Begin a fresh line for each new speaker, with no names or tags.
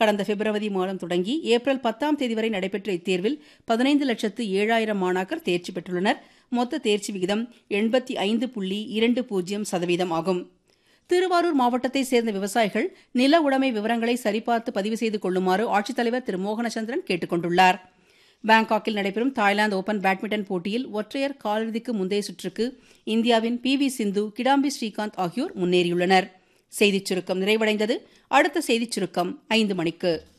கடந்த பிப்ரவரி மாதம் தொடங்கி ஏப்ரல் 10ஆம் தேதி வரை நடைபெற்ற இத்தேர்வில் 15,07,000 மாணாக்கர் தேர்ச்சி பெற்றுள்ளனர். மொத்த தேர்ச்சி விகிதம் 85.20% ஆகும். திருவாரூர் மாவட்டத்தைச் சேர்ந்த விவசாயிகள் நில உடைமை விவரங்களை சரிபார்த்து பதிவு செய்து கொள்ளுமாறு ஆட்சித்தலைவர் திரு மோகனச்சந்திரன் கேட்டுக் கொண்டுள்ளார். பாங்காக்கில் நடைபெறும் தாய்லாந்து ஓபன் பேட்மிண்டன் போட்டியில் ஒற்றையர் காலிறுதிக்கு முந்தைய சுற்றுக்கு இந்தியாவின் PV சிந்து, கிடாம்பி ஸ்ரீகாந்த் ஆகியோர் முன்னேறியுள்ளனர். செய்திச் சுருக்கம் நிறைவடைந்தது. அடுத்த செய்திச் சுருக்கம் 5 மணிக்கு.